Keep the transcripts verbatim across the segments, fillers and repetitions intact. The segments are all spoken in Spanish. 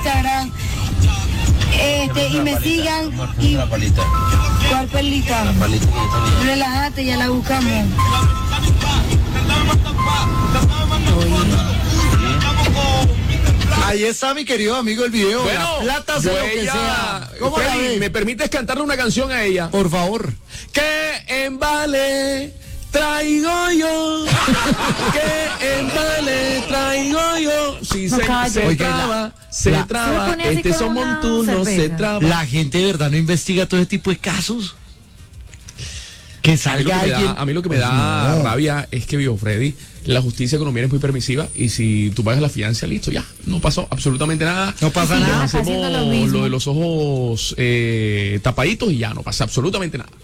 Instagram, este, y me sigan. Y, ¿cuál perlita? Relájate, ya la buscamos. Ahí está mi querido amigo el video. Bueno, la plata sea lo que ella, sea. ¿Cómo la Freddy, ves? ¿me permites cantarle una canción a ella? Por favor. Que en vale traigo yo. Que en vale traigo yo. Si No, se, calle. se Oiga, traba, la- se la- traba. Se pone así Este con son una montunos, se cerveza. traba. La gente de verdad no investiga todo ese tipo de casos. Que A mí, lo salga que me alguien. da, a mí lo que me Pues da no. rabia es que, vio Freddy, la justicia colombiana es muy permisiva y si tú pagas la fianza, listo, ya, no pasó absolutamente nada. No pasa Sí, nada. está Hacemos haciendo lo mismo. lo de los ojos eh, tapaditos y ya, no pasa absolutamente nada.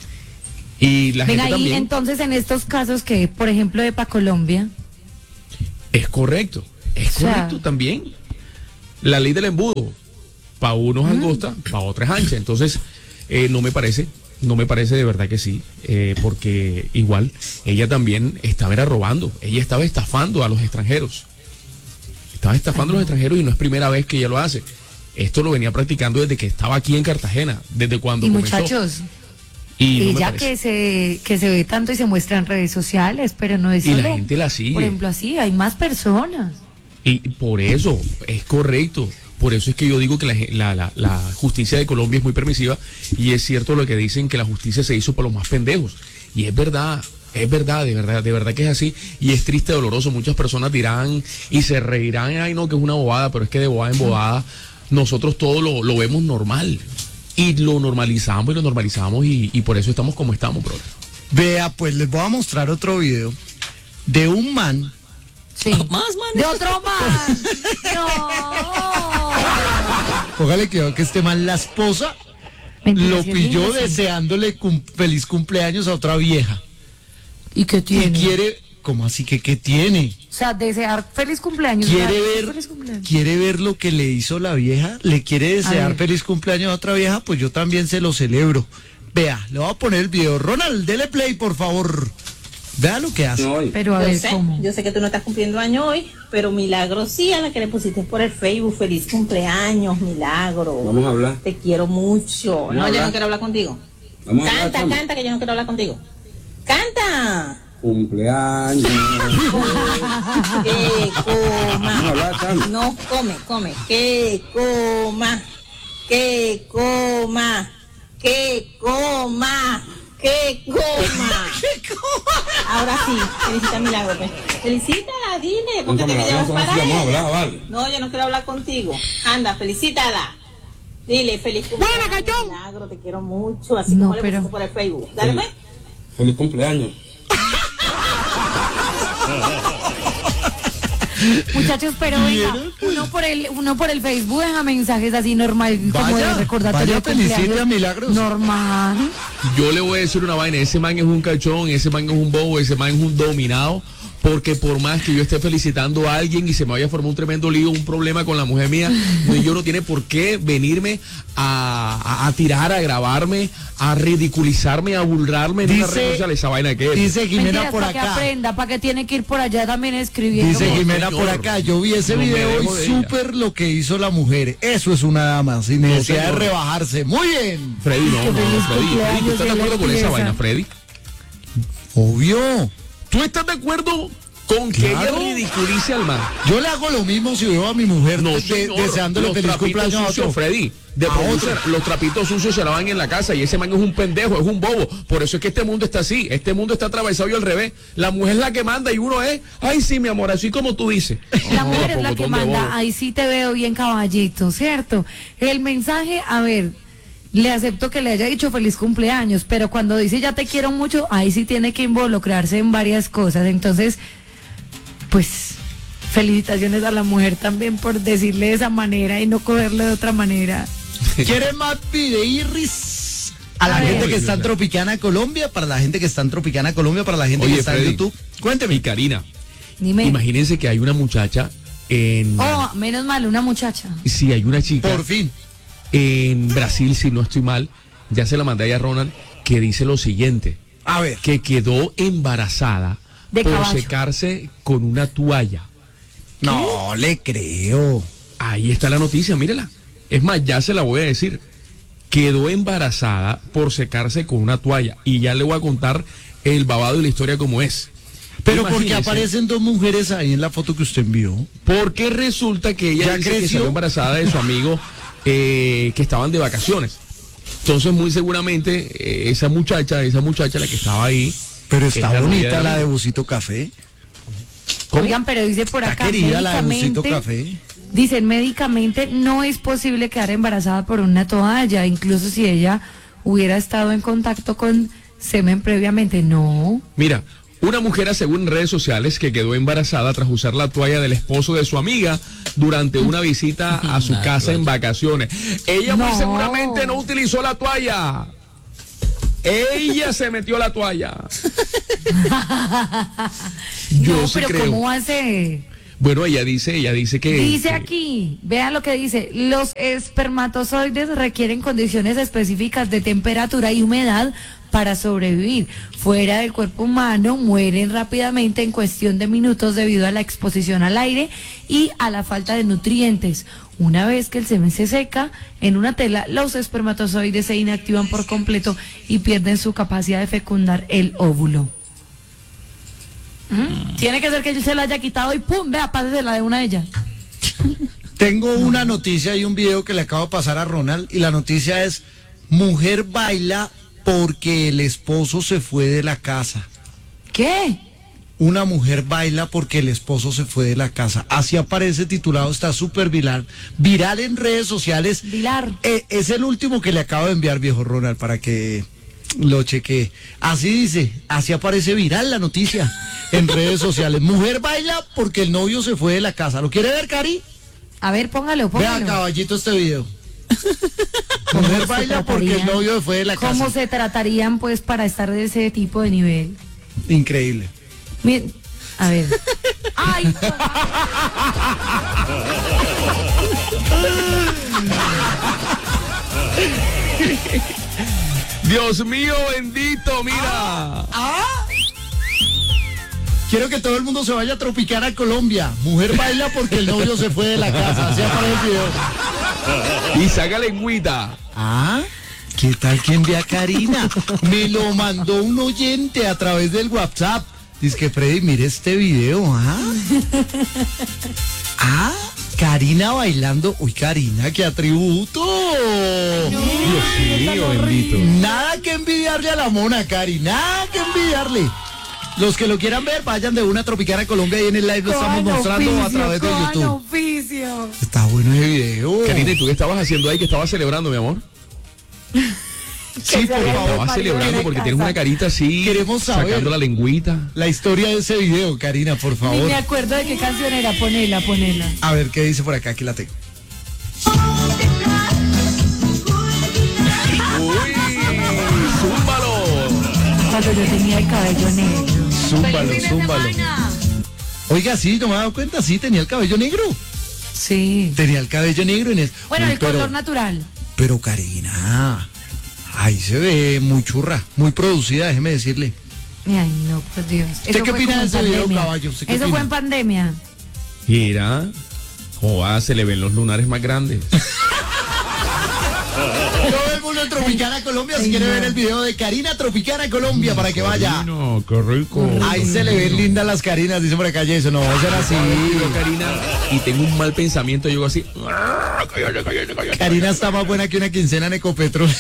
Y la Venga, gente y también... entonces en estos casos que, por ejemplo, de Pa Colombia, Es correcto, es O sea, correcto también. La ley del embudo, para unos es angosta, para otros es ancha. Entonces, eh, no me parece, no me parece de verdad que sí, eh, porque igual ella también estaba era robando, ella estaba estafando a los extranjeros. Estaba estafando a los extranjeros y no es primera vez que ella lo hace. Esto lo venía practicando desde que estaba aquí en Cartagena, desde cuando y comenzó. muchachos, Y no me ella parece. que se que se ve tanto y se muestra en redes sociales, pero no es Y la solo, gente la sigue. por ejemplo, así, hay más personas. Y por eso, es correcto. Por eso es que yo digo que la, la, la, la justicia de Colombia es muy permisiva y es cierto lo que dicen que la justicia se hizo para los más pendejos. Y es verdad, es verdad, de verdad, de verdad que es así. Y es triste, doloroso. Muchas personas dirán y se reirán, ay no, que es una bobada, pero es que de bobada en bobada nosotros todo lo, lo vemos normal. Y lo normalizamos y lo normalizamos y, y por eso estamos como estamos, brother. Vea, pues les voy a mostrar otro video de un man. Sí. De otro man. No. Póngale que que este man, la esposa, Mentira, lo sí es pilló lindo, sí. deseándole cum- feliz cumpleaños a otra vieja. ¿Y qué Y tiene? quiere, ¿cómo así que qué tiene? O sea, desear feliz cumpleaños. Quiere ¿verdad? ver, Feliz cumpleaños. quiere ver lo que le hizo la vieja, le quiere desear ver. feliz cumpleaños a otra vieja, pues yo también se lo celebro. Vea, le voy a poner el video. Ronald, dele play, por favor. Vea lo que hace. Pero a Yo ver sé, cómo. yo sé que tú no estás cumpliendo año hoy, pero Milagro sí, a la que le pusiste por el Facebook. Feliz cumpleaños, Milagro. Vamos a hablar. Te quiero mucho. Vamos no, a yo hablar. no quiero hablar contigo. Vamos a hablar, Canta, chamo. canta, que yo no quiero hablar contigo. Canta. Cumpleaños. Que Vamos a coma. hablar, chamo. No, come, come. Que coma. Que coma. Que coma. Que coma. Ahora sí, felicita a Milagro, pues. Felicítala, dile, porque te Vamos a llevas hablar, para vamos a él. hablar, vale. No, yo no quiero hablar contigo. Anda, felicítala. Dile, feliz cumpleaños. Milagro, te quiero mucho. Así No, como le pero- pusiste por el Facebook. Dale, pues. Feliz cumpleaños. Muchachos, pero venga, uno por el uno por el Facebook deja mensajes así normal, como de Vaya, recordatorio vaya, de cumpleaños. felicite a Milagros. Normal. Yo le voy a decir una vaina, ese man es un cachón, ese man es un bobo, ese man es un dominado, porque por más que yo esté felicitando a alguien y se me vaya a formar un tremendo lío, un problema con la mujer mía, no, yo no tiene por qué venirme a, a, a tirar, a grabarme, a ridiculizarme, a burlarme en una Dice- red social, esa vaina que es. Dice Jimena Mentiras, por para que acá. aprenda, para que tiene que ir por allá también escribiendo. Dice No, Jimena señor. por acá, yo vi ese No me video dejo y de ella. súper lo que hizo la mujer. Eso es una dama, sin necesidad de señor. rebajarse. Muy bien. Freddy, no, Qué no, feliz Freddy, Freddy, ¿tú cumpleaños estás de de la acuerdo con esa empresa. vaina, Freddy? Obvio. ¿Tú estás de acuerdo con que Claro. ella ridiculice al man? Yo le hago lo mismo si veo a mi mujer No, de- señor, deseándole los feliz trapitos cumpleaños a sucios, otro. Freddy. De A producer, otro. los trapitos sucios se lavan en la casa y ese man es un pendejo, es un bobo. Por eso es que este mundo está así. Este mundo está atravesado y al revés. La mujer es la que manda y uno es, ay sí, mi amor, así como tú dices. La No, mujer es la pocotón que de manda, bobo. ahí sí te veo bien caballito, ¿cierto? El mensaje, a ver, le acepto que le haya dicho feliz cumpleaños, pero cuando dice ya te quiero mucho, ahí sí tiene que involucrarse en varias cosas. Entonces, pues, felicitaciones a la mujer también por decirle de esa manera y no cogerle de otra manera. ¿Quieren más videirris? A la A ver. gente que está en Tropicana, Colombia, para la gente que está en Tropicana, Colombia, para la gente Oye, que está Freddy. en YouTube. Y Cuénteme. Karina, Dime. imagínense que hay una muchacha en... Oh, menos mal, una muchacha. Sí, hay una chica Por fin. en Brasil, si no estoy mal, ya se la mandé a Ronald, que dice lo siguiente, A ver. que quedó embarazada De por caballo. secarse con una toalla. No le creo. ahí está la noticia, mírela. Es más, ya se la voy a decir. Quedó embarazada por secarse con una toalla. Y ya le voy a contar el babado y la historia como es. Pero ¿por qué Imagínese, aparecen dos mujeres ahí en la foto que usted envió? Porque resulta que ella ¿Ya dice que creció? salió embarazada de su amigo eh, que estaban de vacaciones. Entonces, muy seguramente, eh, esa muchacha, esa muchacha la que estaba ahí. Pero es está la novia bonita del la de amigo. Busito Café. ¿Cómo? Oigan, pero dice por Está acá, querida la de Busito médicamente, Café. dicen médicamente no es posible quedar embarazada por una toalla, incluso si ella hubiera estado en contacto con semen previamente. No. Mira, una mujer asegura en redes sociales que quedó embarazada tras usar la toalla del esposo de su amiga durante una visita a su casa en vacaciones. Ella muy No. seguramente no utilizó la toalla. Ella se metió la toalla. Yo no, sí pero creo. ¿cómo hace? Bueno, ella dice, ella dice que... Dice que- aquí, vean lo que dice, los espermatozoides requieren condiciones específicas de temperatura y humedad para sobrevivir. Fuera del cuerpo humano mueren rápidamente en cuestión de minutos debido a la exposición al aire y a la falta de nutrientes. Una vez que el semen se seca en una tela, los espermatozoides se inactivan por completo y pierden su capacidad de fecundar el óvulo. ¿Mm? Tiene que ser que él se la haya quitado y pum, vea, pásesela de una de ellas. Tengo una noticia y un video que le acabo de pasar a Ronald y la noticia es: mujer baila porque el esposo se fue de la casa. ¿Qué? Una mujer baila porque el esposo se fue de la casa. Así aparece titulado, está súper viral. Viral en redes sociales. Vilar. Eh, es el último que le acabo de enviar, viejo Ronald, para que lo chequee. Así dice, así aparece viral la noticia en redes sociales. Mujer baila porque el novio se fue de la casa. ¿Lo quiere ver, Cari? A ver, póngalo, Vea, póngalo. caballito, este video. Mujer se baila porque el trataría? novio se fue de la ¿Cómo casa. se tratarían, pues, para estar de ese tipo de nivel? Increíble. Miren, a ver. ¡Ay! Dios mío bendito, mira. Quiero que todo el mundo se vaya a tropicar a Colombia. Mujer baila porque el novio se fue de la casa. Así aparece el video. Y saca lengüita. Ah, ¿qué tal que envía Karina? Me lo mandó un oyente a través del WhatsApp. Dice que Freddy, mire este video. Ah, ah, Karina bailando. Uy, Karina, qué atributo. Dios mío bendito. Nada que envidiarle a la mona, Cari. Nada que envidiarle. Los que lo quieran ver, vayan de una Tropicana Colombia y en el live lo estamos Con mostrando a oficio, través de con YouTube. oficio. Está bueno ese video. Karina, ¿y tú qué estabas haciendo ahí? ¿Que estabas celebrando, mi amor? Sí, por se favor. Estabas celebrando porque tienes una carita así. Queremos saber. Sacando la lengüita. La historia de ese video, Karina, por Ni favor. me acuerdo de qué canción era. Ponela, ponela. A ver, ¿qué dice por acá? Aquí la tengo. Uy, zúmbalo. Cuando yo tenía el cabello negro. Zúmbalo, zúmbalo. Oiga, sí, no me he dado cuenta, sí, tenía el cabello negro. Sí. Tenía el cabello negro en el... Bueno, Uy, el pero, color natural. pero Karina, ahí se ve muy churra, muy producida, déjeme decirle. Ay, no, por Dios. ¿Usted qué fue opina como de en ese video, pandemia. caballo? ¿Usted qué Eso opina? fue en pandemia. Mira. Joder, se le ven los lunares más grandes. Todo el mundo en Tropicana Colombia, si quiere ver el video de Karina Tropicana Colombia, para que vaya. No, qué rico. Ahí se le ven lindas las Carinas, dice por acá Jason. No, eso era así. Yo, Karina, y tengo un mal pensamiento, yo así. Cállate, cállate, cállate. Karina está más buena que una quincena en Ecopetrol.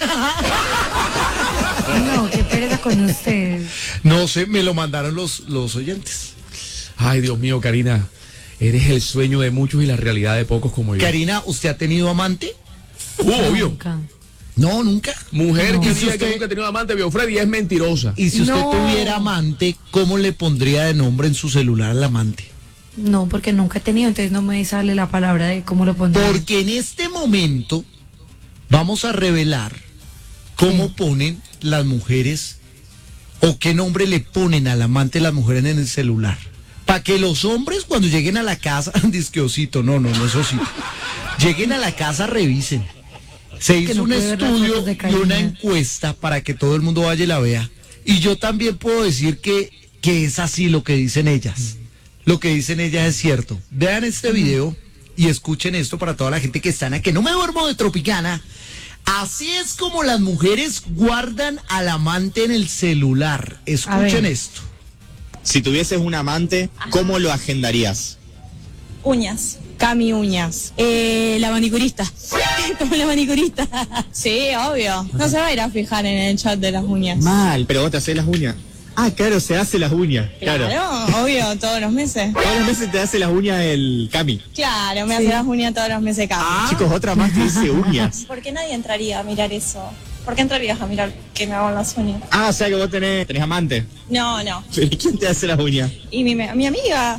No, qué pereza con ustedes. No sé, me lo mandaron los, los oyentes. Ay, Dios mío, Karina. Eres el sueño de muchos y la realidad de pocos como yo. Karina, ¿usted ha tenido amante? Uh, obvio. Nunca. No, nunca. Mujer No. que ¿Y si diga usted- que nunca ha tenido amante, vio Freddy, es mentirosa. Y si usted No. tuviera amante, ¿cómo le pondría de nombre en su celular al amante? No, porque nunca he tenido, entonces no me sale la palabra de cómo lo pondré. Porque en este momento vamos a revelar cómo ponen las mujeres o qué nombre le ponen al amante de las mujeres en el celular. Para que los hombres cuando lleguen a la casa, disque osito, no, no, no es osito, lleguen a la casa, revisen. Se hizo no un puede ver las estudio fotos de y Karina. una encuesta para que todo el mundo vaya y la vea. Y yo también puedo decir que, que es así lo que dicen ellas. Lo que dicen ellas es cierto. Vean este video y escuchen esto para toda la gente que está en que no me duermo de Tropicana. Así es como las mujeres guardan al amante en el celular. Escuchen esto. Si tuvieses un amante, ¿cómo lo agendarías? Uñas. Cami uñas. Eh, la manicurista. Como la manicurista. Sí, obvio. No se va a ir a fijar en el chat de las uñas. Mal, pero vos te haces las uñas. Ah, claro, se hace las uñas. Claro. Claro, obvio, todos los meses. Todos los meses te hace las uñas el Cami. Claro, me hace las uñas todos los meses Cami. Ah. Chicos, otra más que dice uñas. ¿Por qué nadie entraría a mirar eso? ¿Por qué entrarías a mirar que me hagan las uñas? Ah, o sea que vos tenés, tenés amante. No, no. ¿Pero quién te hace las uñas? Y mi, mi amiga.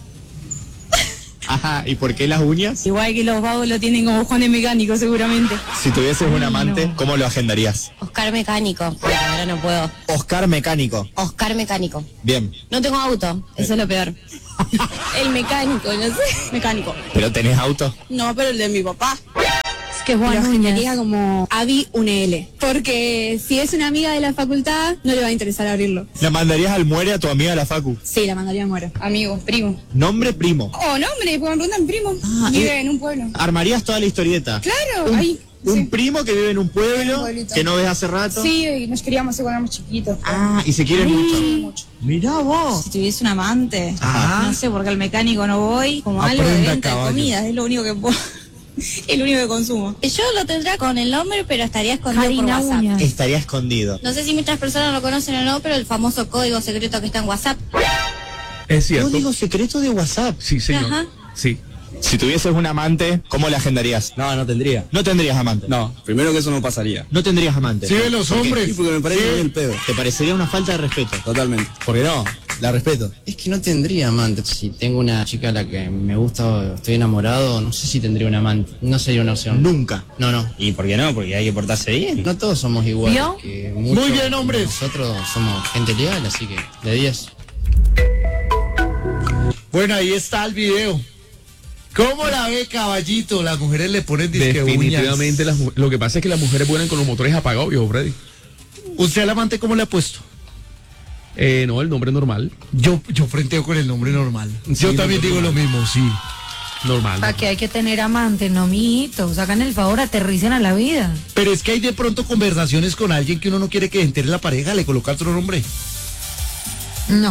Ajá, ¿y por qué las uñas? Igual que los vagos lo tienen como Juan de Mecánico, seguramente. Si tuvieses un amante, ¿cómo lo agendarías? Oscar Mecánico, porque ahora no puedo. Oscar Mecánico. Oscar Mecánico. Bien. No tengo auto, eso es lo peor. El mecánico, no sé. Mecánico. ¿Pero tenés auto? No, pero el de mi papá. Es que Juan Lo Uñas. agendaría como Avi Unl. Porque si es una amiga de la facultad, no le va a interesar abrirlo. ¿La mandarías al muere a tu amiga de la facu? Sí, la mandaría a muero. Amigo, primo. Nombre primo. Oh, no, hombre, porque me preguntan primo. Ah, Vive eh. en un pueblo. ¿Armarías toda la historieta? Claro, Un, ahí. un sí. primo que vive en un pueblo, Un pueblito. que no ves hace rato. Sí, nos queríamos hacer cuando éramos chiquitos. Ah, y se quieren mucho. Mirá vos. Si tuviese un amante, Ajá. no sé, porque al mecánico no voy, como algo de Aprenda, venta caballo. de comida, es lo único que puedo, es lo único que consumo. Yo lo tendría con el nombre, pero estaría escondido Karina por WhatsApp. Uñas. Estaría escondido. No sé si muchas personas lo conocen o no, pero el famoso código secreto que está en WhatsApp. Es cierto. Código secreto de WhatsApp. Sí, señor. Ajá. Sí. Si tuvieses un amante, ¿cómo le agendarías? No, no tendría. No tendrías amante. No, primero que eso no pasaría. No tendrías amante. Sí, de los ¿Por qué? hombres. Sí, porque me parece muy el pedo. Te parecería una falta de respeto. Totalmente. ¿Por qué no? La respeto. Es que no tendría amante. Si tengo una chica a la que me gusta o estoy enamorado, no sé si tendría un amante. No sería una opción. Nunca. No, no. ¿Y por qué no? Porque hay que portarse bien. No todos somos iguales. ¿Vio? Que muchos Muy bien, hombres. Nosotros somos gente leal, así que de diez. Bueno, ahí está el video. ¿Cómo la ve, caballito? Las mujeres le ponen disque Definitivamente uñas. las mu- lo que pasa es que las mujeres vuelan con los motores apagados, viejo Freddy. ¿Usted al amante cómo le ha puesto? Eh, no, el nombre normal. Yo, yo frenteo con el nombre normal. Sí, yo también nombre digo lo normal. mismo, sí. Normal. ¿Para qué hay que tener amante? No, mijitos. Hagan el favor, aterricen a la vida. Pero es que hay de pronto conversaciones con alguien que uno no quiere que entere la pareja, le coloca otro nombre. No.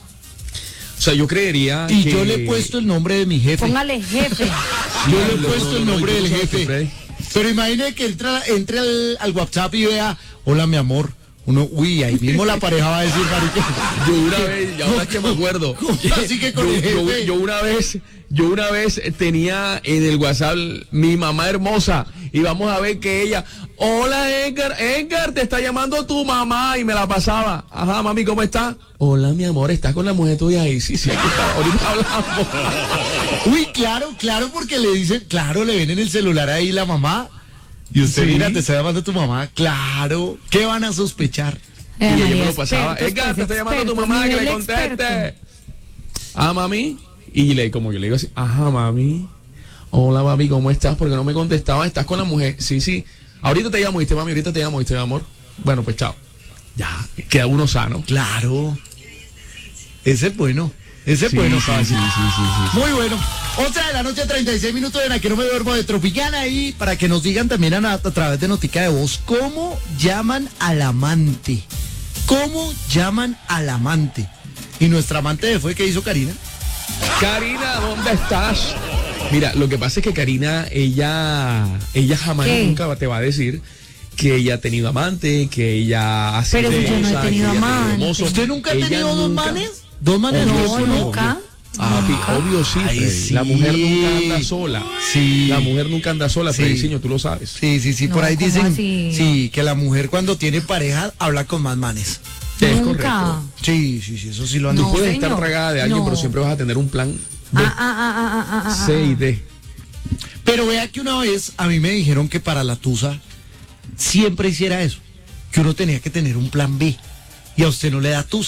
O sea, yo creería Y que... yo le he puesto el nombre de mi jefe. Póngale jefe. Yo le he No, puesto no, el no, nombre yo del no sé, jefe. Freddy. Pero imagine que entra, entre al, al WhatsApp y vea, hola mi amor. Uno, uy, ahí mismo la pareja va a decir, marica. Yo una vez, ya ahora que me acuerdo. ¿Cómo así que con yo, el yo- jefe? yo una vez, yo una vez tenía en el WhatsApp mi mamá hermosa y vamos a ver que ella, hola Edgar, Edgar, te está llamando tu mamá y me la pasaba. Ajá, mami, ¿cómo está? Hola, mi amor, ¿estás con la mujer tuya ahí? Sí, sí, aquí está, ahorita hablamos. Uy, claro, claro, porque le dicen, claro, le ven en el celular ahí la mamá. Y usted, Sí. mira, te está llamando tu mamá. Claro, ¿qué van a sospechar? Y Eh, ella me María, lo pasaba. expertos, Edgar, te pues, está llamando tu expertos, mamá, que le nivel conteste. experto. Ah, mami. Y le, como yo le digo así, ajá, mami. Hola, mami, ¿cómo estás? Porque no me contestaba, ¿estás con la mujer? Sí, sí. Ahorita te llamo, ¿viste, mami? Ahorita te llamo, ¿viste, amor? Bueno, pues chao. Ya, queda uno sano. Claro. Ese es bueno. Ese es Sí, bueno, sí, caballito. sí, sí, sí, sí. Muy bueno. once de la noche, treinta y seis minutos en la que no me duermo de Tropicana y para que nos digan también a, a través de Notica de Voz cómo llaman al amante. ¿Cómo llaman al amante? Y nuestra amante de fue que hizo Karina. Karina, ¿dónde estás? Mira, lo que pasa es que Karina, ella, ella jamás ¿Qué? nunca te va a decir que ella ha tenido amante, que ella ha sido Pero si yo no he hermosa, que tenido ella ha amante. hermoso. ¿Usted nunca ha Ella tenido dos nunca- manes? ¿Dos manes? Obvio, No, sí, nunca. Ah, pi- obvio sí, Ay, Freddy. sí. La mujer nunca anda sola. Sí. La mujer nunca anda sola, Sí. Frediciño, tú lo sabes. Sí, sí, sí, No, por ahí ¿cómo dicen así? sí, que la mujer cuando tiene pareja habla con más manes. Es Nunca. correcto. Sí, sí, sí, eso sí lo han Tú No, dicho. puedes señor. estar tragada de alguien, No. pero siempre vas a tener un plan B, Ah, ah, ah, ah, ah, ah, C y D. Pero vea que una vez a mí me dijeron que para la tusa siempre hiciera eso, que uno tenía que tener un plan B y a usted no le da tusa.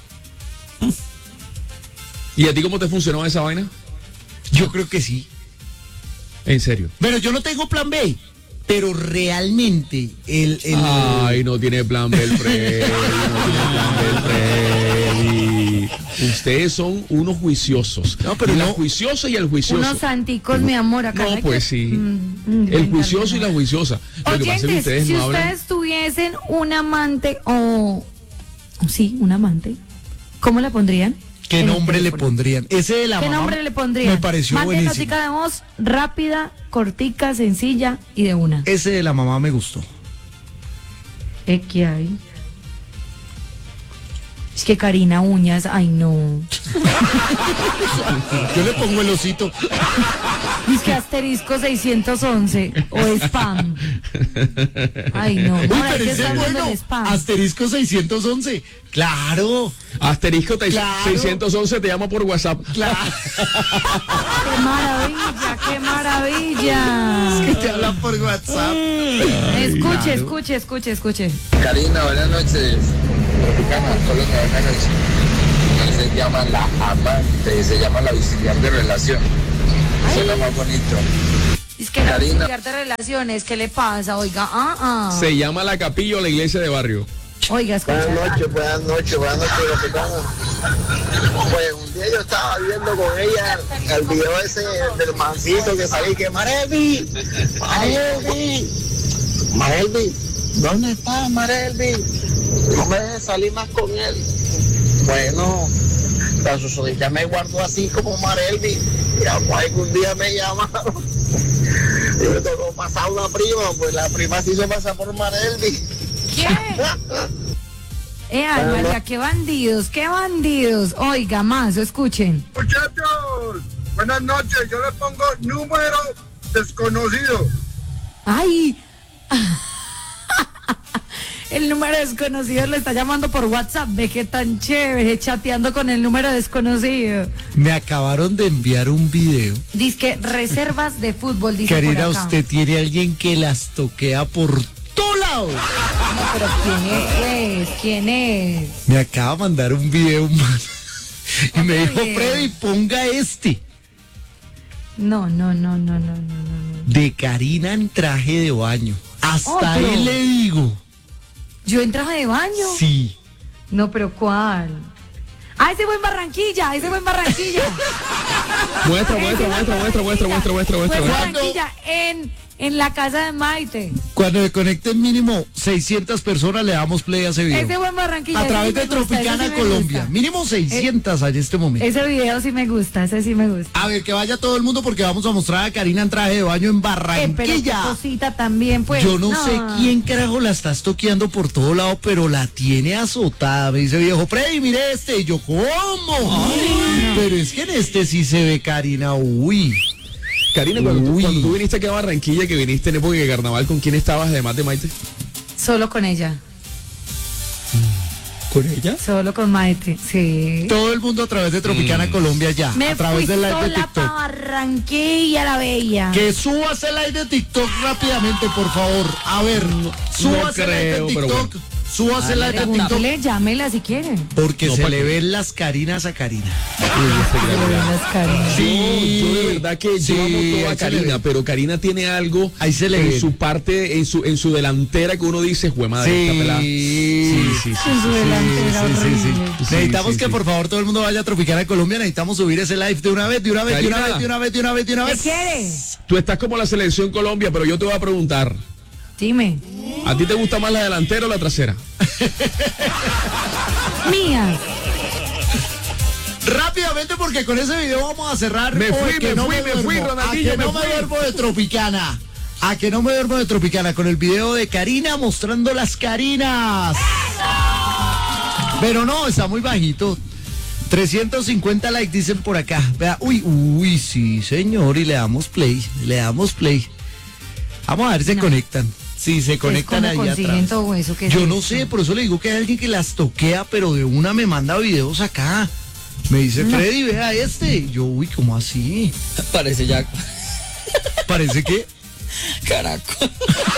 ¿Y a ti cómo te funcionó esa vaina? Yo creo que sí. En serio. Pero yo no tengo plan B, pero realmente el... el Ay, no tiene plan B el Freddy, no tiene plan B el Freddy. Ustedes son unos juiciosos. No, pero y la no- juiciosa y el juicioso. Unos santicos, mi amor, acá No, hay pues que- sí. Mm, mm, El me juicioso y encanta. la juiciosa. Lo que pasa es que Oyentes, ustedes si no hablan. ustedes tuviesen un amante o... Sí, un amante, ¿cómo la pondrían? ¿Qué En el nombre le teléfono. pondrían? Ese de la ¿Qué mamá nombre le pondrían? me pareció Mande buenísimo. notica de voz rápida, cortica, sencilla y de una. Ese de la mamá me gustó. ¿Eh, ¿Qué hay? Es que Karina Uñas, ay no. Yo le pongo el osito. Es que asterisco seiscientos once o spam. Ay no. Uy, Ahora hay pero que ese estar es viendo bueno. el spam. Asterisco seiscientos once. Claro. Asterisco te- Claro. seiscientos once te llamo por WhatsApp. Claro. ¡Qué maravilla, qué maravilla! Que te hablan por WhatsApp. Escuche, Claro. escuche, escuche, escuche. Karina, buenas noches. Tropicana, Colombia, buenas noches. No se llama la amante, se llama la auxiliar de relación. Eso es lo más bonito. Es que la Karina. auxiliar de relaciones, ¿qué le pasa? Oiga, ah, ah. Se llama la capilla o la iglesia de barrio. Oiga, escucha. Buenas noches, buenas noches, buenas noches, Tropicana. Pues un día yo estaba viendo con ella el video ese del mancito que salí, que Marelvi, Marelvi, Marelvi, ¿dónde está Marelvi? No me dejes salir más con él. Bueno, la susodicha me guardó así como Marelvi. Y después algún día me llamaron. Y me tocó pasar una prima, pues la prima se hizo pasar por Marelvi. ¿Qué? Eh, ay, María, qué bandidos, qué bandidos. Oiga, más, escuchen. Muchachos, buenas noches. Yo le pongo número desconocido. Ay. El número desconocido le está llamando por WhatsApp. Ve qué tan chévere, chateando con el número desconocido. Me acabaron de enviar un video. Dice que reservas de fútbol, dice Karina, por acá. usted tiene alguien que las toquea por todo lado. No, pero ¿quién es? ¿Quién es? Me acaba de mandar un video, man. Y me dijo, video? Freddy, ponga este. No, no, no, no, no, no, no. De Karina en traje de baño. Hasta Otro. él le digo. ¿Yo en traje de baño? Sí. No, pero ¿cuál? Ah, ese fue en Barranquilla, ese fue en Barranquilla. Muestra, muestra, muestra, muestra, muestra, muestra, muestra, Fue muestra. en muestra. Barranquilla, en, en la casa de Maite. Cuando se conecten mínimo seiscientas personas le damos play a ese video. Ese fue en Barranquilla. A ese través sí me de gusta, ese Tropicana sí me Colombia. gusta. Mínimo seiscientas hay en este momento. Ese video sí me gusta, ese sí me gusta. A ver, que vaya todo el mundo porque vamos a mostrar a Karina en traje de baño en Eh, pero qué Barranquilla. cosita también, pues. Yo no, sé quién carajo la está estoqueando por todo lado, pero la tiene azotada. Me dice viejo, Freddy, mire este. Y yo, ¿cómo? Pero es que en este sí se ve Karina, uy. Karina, cuando tú, Uy. cuando tú viniste aquí a Barranquilla, que viniste en época de carnaval, ¿con quién estabas además de Maite? Solo con ella. ¿Con ella? Solo con Maite, sí. Todo el mundo a través de Tropicana Colombia ya. Me a través fui del live de sola TikTok. pa' Barranquilla la Bella. Que subas el live de TikTok rápidamente, por favor. A ver, subas el live de creo, pero TikTok. Subas el live de TikTok. Pregúntele, llámela si quiere. Porque No, se ¿pa' le qué? ven las Carinas a Karina. Las cariñas. Sí, yo, yo de verdad que sí, yo amo toda ahí se le Karina, ve. pero Karina tiene algo Ahí se le en ve. su parte, en su, en su delantera que uno dice, jue madre, esta pelada". Sí, sí, sí, sí. En su delantera sí, sí, sí. horrible. Necesitamos sí, que sí. por favor todo el mundo vaya a Tropicana Colombia. Necesitamos subir ese live de una vez, de una vez, de una Karina. vez, de una vez, de una vez, de una ¿Qué vez. quiere? Tú estás como la selección Colombia, pero yo te voy a preguntar, Dime. ¿a ti te gusta más la delantera o la trasera? Mía. Rápidamente porque con ese video vamos a cerrar. Me Hoy, fui, que me no fui, me duermo. fui, A Ronaldinho, que me no me fui. duermo de Tropicana. A que no me duermo de Tropicana con el video de Karina mostrando las Carinas. Pero no, está muy bajito. trescientos cincuenta likes dicen por acá. Vea, uy, uy, sí, señor, y le damos play, le damos play. Vamos a ver si se conectan. Sí, se conectan ahí consiguen atrás. todo eso? ¿Qué Yo es no eso? sé, por eso le digo que hay alguien que las toquea, pero de una me manda videos acá. Me dice, Freddy, vea este. Y yo, uy, ¿cómo así? Parece ya Parece que... caracol.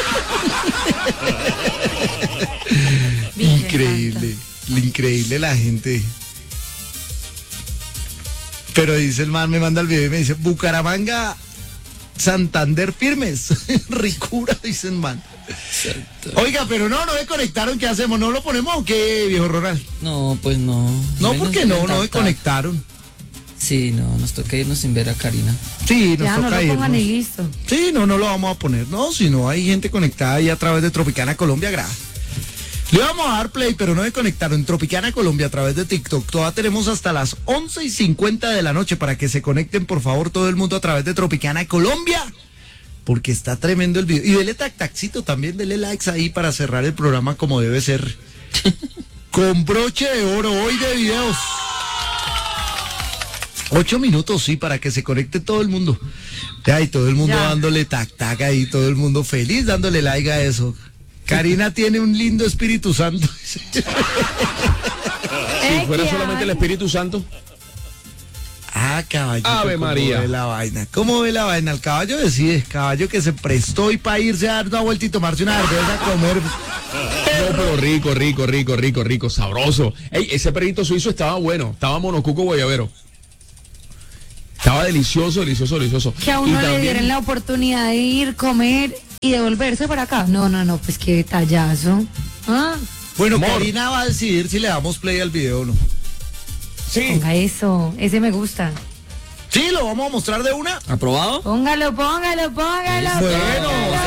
Me Increíble, increíble la gente. Pero dice el man, me manda el video y me dice, Bucaramanga Santander firmes. Ricura, dicen man. Oiga, pero no, no me conectaron, ¿qué hacemos? ¿No lo ponemos o qué, viejo Ronald? No, pues no. No, ¿por qué no? No me conectaron. Sí, no, nos toca irnos sin ver a Karina. Sí, nos Ya, toca no lo pongan irnos. y listo. Sí, no, no lo vamos a poner. No, si no hay gente conectada ahí a través de Tropicana Colombia, gracias. Le vamos a dar play, pero no me conectaron en Tropicana Colombia a través de TikTok. Todavía tenemos hasta las once y cincuenta de la noche para que se conecten, por favor, todo el mundo a través de Tropicana Colombia. Porque está tremendo el video. Y dele tac taxito también, dele likes ahí para cerrar el programa como debe ser. Con broche de oro hoy de videos. Ocho minutos, sí, para que se conecte todo el mundo. Ya, y todo el mundo Ya. dándole tac tac ahí, todo el mundo feliz dándole like a eso. Karina tiene un lindo Espíritu Santo. Si fuera solamente el Espíritu Santo. Ah, caballito. Ave ¿cómo María. ve la vaina? ¿Cómo ve la vaina? El caballo decide, caballo que se prestó y para irse a dar una vuelta y tomarse una cerveza a comer. No, pero rico, rico, rico, rico, rico, sabroso. Ey, ese perrito suizo estaba bueno, estaba monocuco guayabero. Estaba delicioso, delicioso, delicioso. Que a Y uno le también- dieran la oportunidad de ir, comer y devolverse para acá. No, no, no, pues qué detallazo. ¿Ah? Bueno, Amor. Karina va a decidir si le damos play al video o no. Sí. Ponga eso, ese me gusta. Sí, lo vamos a mostrar de una. ¿Aprobado? Póngalo, póngalo, póngalo. Bueno,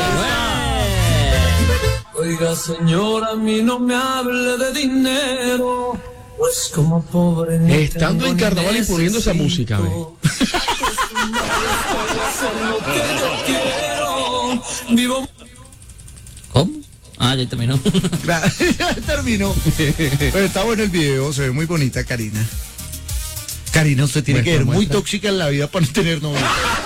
Oiga, señora, a mí no me hable de dinero, pues como pobre ni Estando tengo en ni carnaval y poniendo esa música, ve. necesito. Hacer lo que yo quiero. Vivo. ¿Cómo? Ah, ya terminó. ya terminó. Pero está bueno el video, se ve muy bonita Karina. Karina, usted tiene Muestra, que ser muy muestra. tóxica en la vida para no tener novio.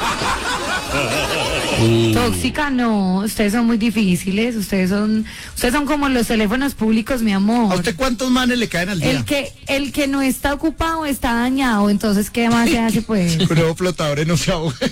Tóxica no, ustedes son muy difíciles, ustedes son, ustedes son como los teléfonos públicos, mi amor. ¿A usted cuántos manes le caen al día? El que, el que no está ocupado está dañado, entonces ¿qué más se hace pues? Pero flotadores no se ahogan.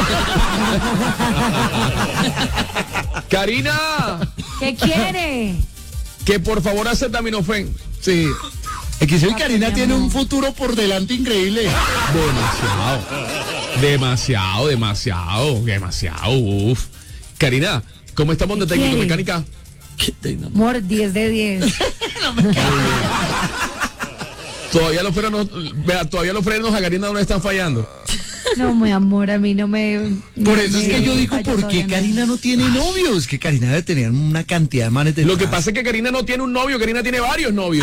Karina, ¿Qué quiere? que por favor acetaminofén. Sí. Es que soy Karina mi tiene amor. un futuro por delante increíble. Demasiado. Demasiado, demasiado, demasiado. Uf. Karina, ¿cómo estamos de técnico ¿Quiere? mecánica? Amor, diez de diez. Todavía los frenos, vea, todavía los frenos a Karina no le están fallando. No, mi amor, a mí no me... Por no eso es me que yo digo, falla ¿por qué todavía, no. Karina no tiene novio? Es que Karina debe tener una cantidad de manes de Lo que pasa es que Karina no tiene un novio, Karina tiene varios novios.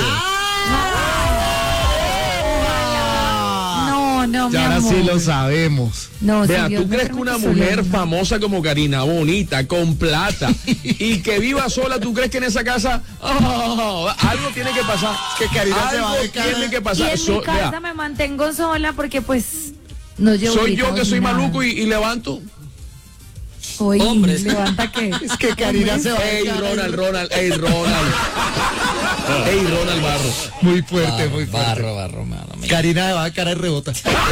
No, no, mi Ya ahora amor. sí lo sabemos. No, Vea, si Dios ¿tú me crees que una permite, mujer solo no. famosa como Karina, bonita, con plata, y que viva sola, tú crees que en esa casa oh, algo tiene que pasar? Que Karina se algo va de cara. tiene que Y pasar. en So- mi casa vea, me mantengo sola porque pues no llevo soy yo ubicados que soy ni nada. maluco y, y levanto. Oye, Hombres. levanta qué. Es que Karina se va de Ey, cara. Ronald, Ronald, ey, Ronald. Ey, Ronald Barro. Muy fuerte, muy Barro, fuerte. barro, barro, mano, me- Karina se va de cara y rebota.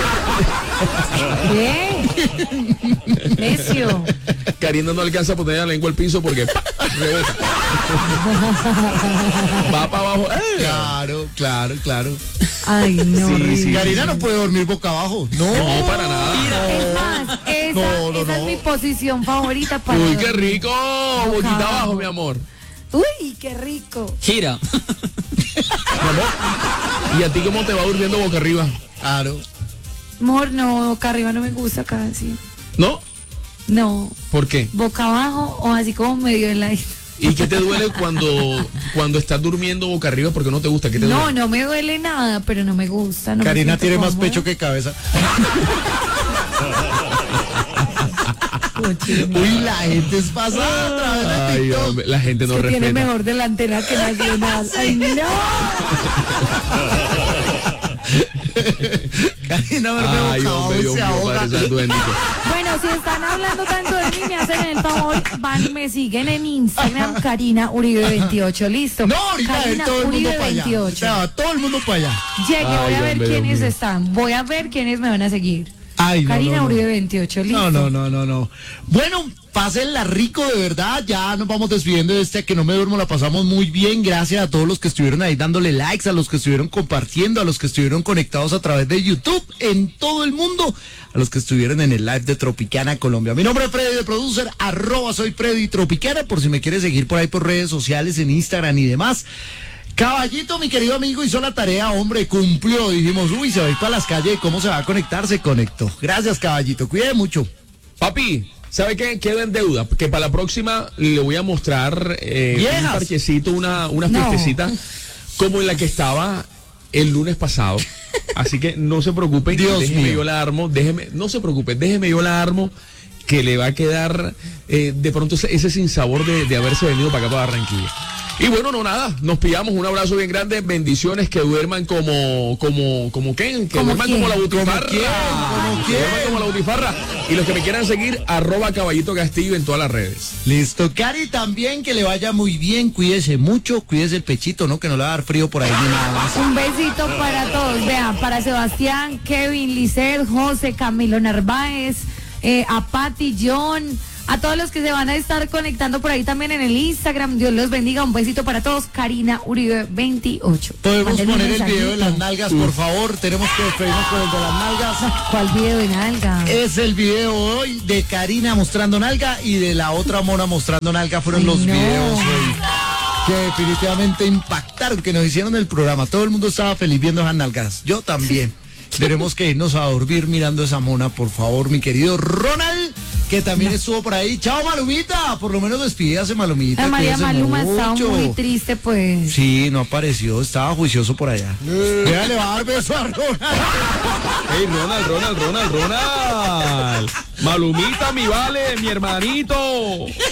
¿Qué? Necio. Karina no alcanza a poner la lengua al piso porque ¡pa! rebota. Va para abajo. ¡Eh! Claro, claro, claro. Ay, no. Sí, horrible. sí. Karina no puede dormir boca abajo. No, No, para nada. Es más, esa, No, no, esa no. es mi posición favorita para Uy, qué dormir. rico. Boquita abajo, mi amor. Uy, qué rico. Gira. Mi amor. ¿Y a ti cómo te va durmiendo boca arriba? Claro. Amor, no, boca arriba no me gusta casi. ¿No? No, ¿Por qué? boca abajo o así como medio en la... ¿Y qué te duele cuando, cuando estás durmiendo boca arriba? Porque no te gusta. ¿Qué te No, duele? no me duele nada, pero no me gusta. No me Karina siento tiene más cómoda. pecho que cabeza. Uy, la gente es pasada a través de Ay, TikTok. hombre, la gente no que tiene respeta. mejor delantera que Nacional. ¡Ay, no! Karina duerme Ay, boca abajo hombre, y Dios se mío, ahoga. Padre Santo bendito. Bueno, si están hablando tanto de mí, me hacen el favor, van y me siguen en Instagram, Karina Uribe veintiocho, listo. No, ahorita es Karina todo el mundo Uribe para allá. veintiocho. O sea, todo el mundo para allá. Llegue, voy Ay, a ver hombre, Dios quiénes mío. están, voy a ver quiénes me van a seguir. Ay, no, Karina no, no. Uribe veintiocho, listo. No, no, no, no, no. Bueno, pásenla rico de verdad. Ya nos vamos despidiendo de este Que No Me Duermo. La pasamos muy bien. Gracias a todos los que estuvieron ahí dándole likes, a los que estuvieron compartiendo, a los que estuvieron conectados a través de YouTube en todo el mundo, a los que estuvieron en el live de Tropicana Colombia. Mi nombre es Freddy de Producer, arroba soy Freddy Tropicana, por si me quieres seguir por ahí por redes sociales, en Instagram y demás. Caballito, mi querido amigo, hizo la tarea, hombre, cumplió. Dijimos, uy, se va a ir para las calles, ¿cómo se va a conectar? Se conectó. Gracias, caballito, cuide mucho. Papi, ¿sabe qué? Queda en deuda, que para la próxima le voy a mostrar eh, un parquecito, una, una No. fiestecita como en la que estaba el lunes pasado. Así que no se preocupe, Dios déjeme mío. yo la armo, déjeme, no se preocupe, déjeme yo la armo, que le va a quedar eh, de pronto ese, ese sinsabor de, de haberse venido para acá, para Barranquilla. Y bueno, no nada, nos pillamos, un abrazo bien grande, bendiciones, que duerman como, como, como qué, que ¿Como duerman quién? como la butifarra. quién? ¿Como Que duerman como la butifarra. Y los que me quieran seguir, arroba Caballito Castillo en todas las redes. Listo, Cari, también que le vaya muy bien, cuídese mucho, cuídese el pechito, ¿no? Que no le va a dar frío por ahí ni nada más. Un besito para todos, vean, para Sebastián, Kevin, Licer, José, Camilo Narváez, eh, a Patti, John, a todos los que se van a estar conectando por ahí también en el Instagram. Dios los bendiga, un besito para todos. Karina Uribe veintiocho. Podemos Mándenme un poner el video de las mensajito. nalgas, por favor. Tenemos que despedirnos con el de las nalgas. ¿Cuál video de nalga? Es el video hoy de Karina mostrando nalga y de la otra mona mostrando nalga. Fueron Ay, los no. videos hoy que definitivamente impactaron, que nos hicieron el programa. Todo el mundo estaba feliz viendo esas nalgas. Yo también. Tenemos que irnos a dormir mirando esa mona, por favor, mi querido Ronald, que también estuvo por ahí. Chao, Malumita. Por lo menos despídase, Malumita. La María cuídese Maluma estaba mucho. muy triste, pues. Sí, no apareció, estaba juicioso por allá. Vea, le va a dar beso a Ronald. Hey, Ronald, Ronald, Ronald, Ronald. Malumita, mi vale, mi hermanito.